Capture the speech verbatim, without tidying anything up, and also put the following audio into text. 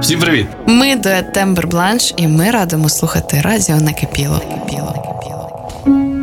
Всім привіт! Ми дует Тембр Бланш, і ми радимо слухати радіо Накипіло. Накипіло. Накипіло.